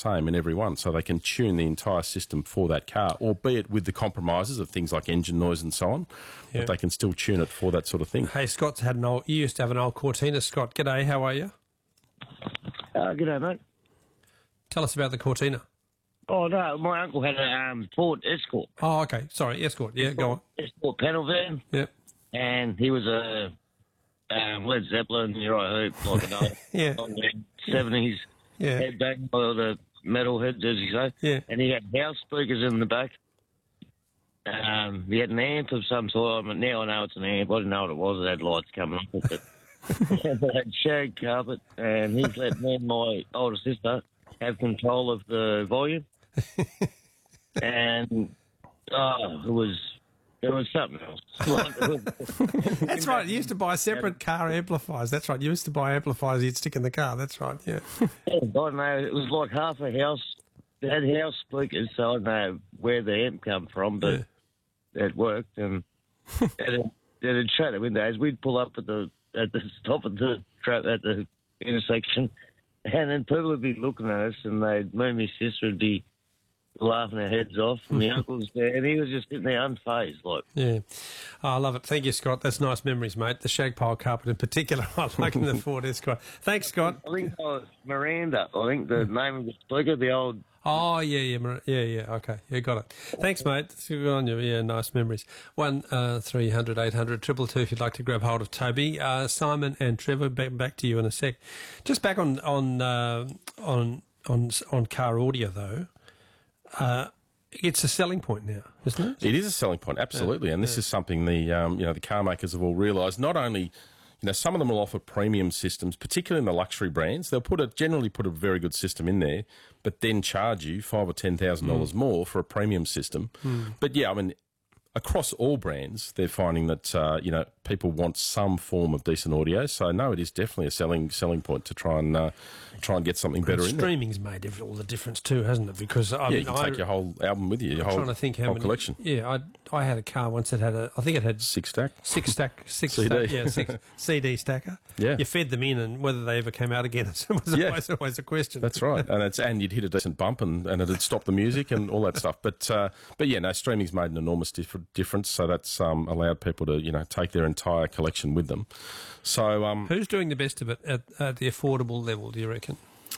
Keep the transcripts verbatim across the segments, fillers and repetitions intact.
same in every one, so they can tune the entire system for that car, albeit with the compromises of things like engine noise and so on, Yeah. but they can still tune it for that sort of thing. Hey, Scott's had an old... You used to have an old Cortina, Scott. G'day, how are you? Uh, g'day, mate. Tell us about the Cortina. Oh, no, my uncle had a um, Ford Escort. Oh, okay. Sorry, Escort. Yeah, go on. Escort panel van. Yep. And he was a um, Led Zeppelin, you're right, who, like an old Yeah. seventies Yeah. headbang, or the metalhead, as you say. Yeah. And he had house speakers in the back. Um, he had an amp of some sort. I mean, now I know it's an amp. I didn't know what it was. It had lights coming up with it. It had shag carpet, and he's let me and my older sister have control of the volume. And, oh, it was... It was something else. That's right. You used to buy separate car amplifiers. That's right. You used to buy amplifiers you'd stick in the car. That's right, yeah. I don't know. It was like half a house. It had house speakers, so I don't know where the amp come from, but Yeah. it worked. And it had shut the windows. We'd pull up at the at the stop of the trap at the intersection, and then people would be looking at us, and they'd, me and my sister would be laughing our heads off, and my uncle's there, and he was just sitting there unfazed, like. Yeah. Oh, I love it. Thank you, Scott. That's nice memories, mate. The shag pile carpet in particular, I like in the Ford Escort. Thanks, Scott. I think it was Miranda. I think the name of the speaker, the old... Oh, yeah, yeah, Mar- yeah, yeah, okay. Yeah, got it. Thanks, mate. That's good on you. Yeah, nice memories. One, uh, three hundred, eight hundred, triple two if you'd like to grab hold of Toby. Uh, Simon and Trevor, back, back to you in a sec. Just back on, on, uh, on, on, on car audio, though. Uh, it's a selling point now, isn't it? It is a selling point, absolutely, Yeah, and this yeah. is something the um, you know the car makers have all realised. Not only, you know, some of them will offer premium systems, particularly in the luxury brands. They'll put a generally put a very good system in there, but then charge you five or ten thousand Mm. dollars more for a premium system. But yeah, I mean, across all brands, they're finding that uh, you know people want some form of decent audio. So no, it is definitely a selling selling point to try and uh, try and get something better in there. Streaming's made every, all the difference too, hasn't it? Because I Yeah, mean, you can I, take your whole album with you, your I'm whole, trying to think how whole many collection. Yeah, I I had a car once that had a. I think it had Six stack. six stack, six C D. stack, yeah, six C D stacker. Yeah. You fed them in, and whether they ever came out again was Yeah. always, always a question. That's right, and it's and you'd hit a decent bump, and, and it'd stop the music and all that stuff. But uh, but yeah, no, streaming's made an enormous diff- difference. So that's um, allowed people to you know take their entire collection with them. So um, Who's doing the best of it at, at the affordable level? Do you reckon?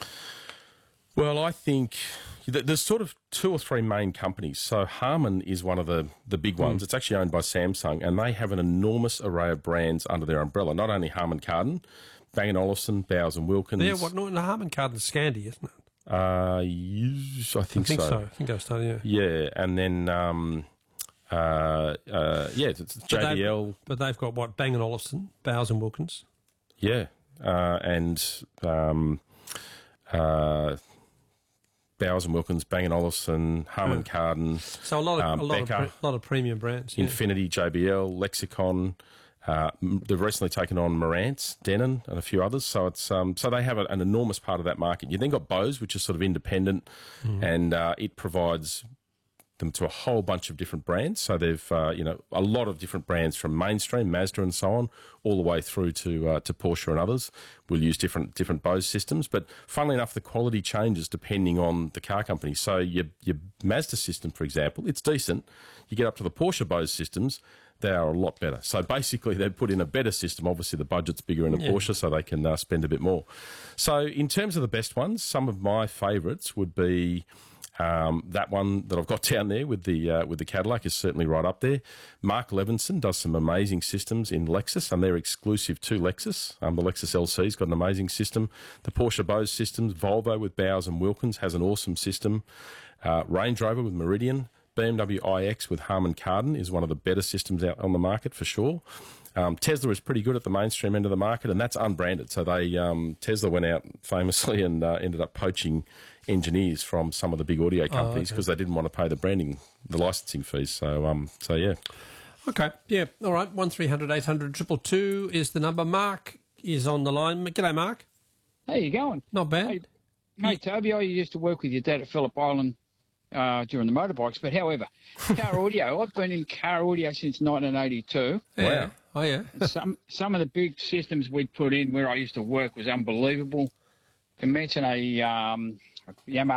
well, I think th- there's sort of two or three main companies. So Harman is one of the the big ones. It's actually owned by Samsung, and they have an enormous array of brands under their umbrella. Not only Harman Kardon, Bang and Olufsen, Bowers and Wilkins. Yeah, what? No, Harman Kardon Scandi, isn't it? Uh, yes, I think, I think so. so. I think I was telling you. Yeah, and then um, uh, uh, yeah, it's it's But J they've- B L. But they've got what? Bang and Olufsen, Bowers and Wilkins. Yeah, uh, and um, uh, Bowers and Wilkins, Bang and Olufsen, Harman Kardon, So a lot of um, a lot of, Becker, pre- lot of premium brands. Yeah. Infinity, J B L, Lexicon. Uh, m- they've recently taken on Marantz, Denon, and a few others. So it's um, so they have a, an enormous part of that market. You then got Bose, which is sort of independent, and uh, it provides them to a whole bunch of different brands. So they've uh, you know a lot of different brands from mainstream, Mazda and so on, all the way through to uh, to Porsche and others. Will use different different Bose systems, but funnily enough, the quality changes depending on the car company. So your your Mazda system, for example, it's decent. You get up to the Porsche Bose systems, they are a lot better. So basically, they put in a better system. Obviously, the budget's bigger in a Yeah. Porsche, so they can uh, spend a bit more. So in terms of the best ones, some of my favourites would be um, that one that I've got down there with the uh, with the Cadillac is certainly right up there. Mark Levinson does some amazing systems in Lexus, and they're exclusive to Lexus. Um, the Lexus L C's got an amazing system. The Porsche Bose systems, Volvo with Bowers and Wilkins has an awesome system. Uh, Range Rover with Meridian. B M W iX with Harman Kardon is one of the better systems out on the market for sure. Um, Tesla is pretty good at the mainstream end of the market, and that's unbranded. So they um, Tesla went out famously and uh, ended up poaching engineers from some of the big audio companies because they didn't want to pay the branding, the licensing fees. So um, so yeah. Okay, yeah, all right. One three hundred eight hundred triple two is the number. Mark is on the line. G'day, Mark. How you going? Not bad. Hey, mate, Toby, I used to work with your dad at Phillip Island uh, during the motorbikes, but however, car audio, I've been in car audio since nineteen eighty-two. Yeah. Wow. Oh, yeah. Some some of the big systems we'd put in where I used to work was unbelievable. To mention a um, Yamaha